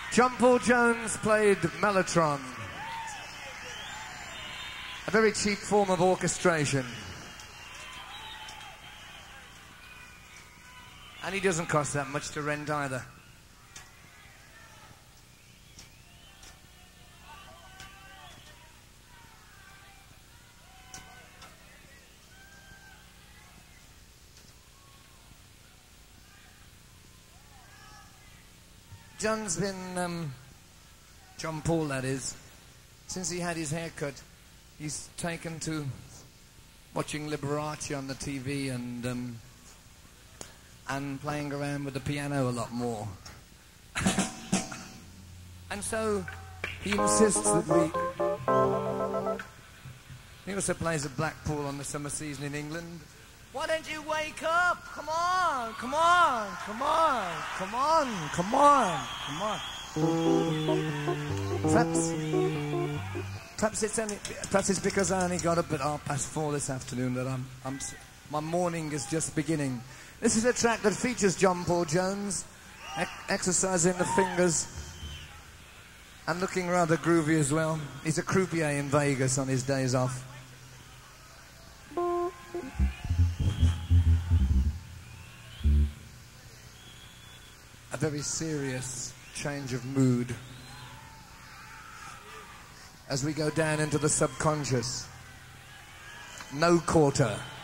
John Paul Jones played mellotron, a very cheap form of orchestration. And he doesn't cost that much to rent either. John's been, John Paul that is, since he had his hair cut, he's taken to watching Liberace on the TV and playing around with the piano a lot more. And so he insists that we... He also plays at Blackpool on the summer season in England. Why don't you wake up? Come on, come on, come on, come on, come on, come on. Perhaps it's because I only got up at 4:30 this afternoon that my morning is just beginning. This is a track that features John Paul Jones exercising the fingers and looking rather groovy as well. He's a croupier in Vegas on his days off. A very serious change of mood as we go down into the subconscious. No quarter.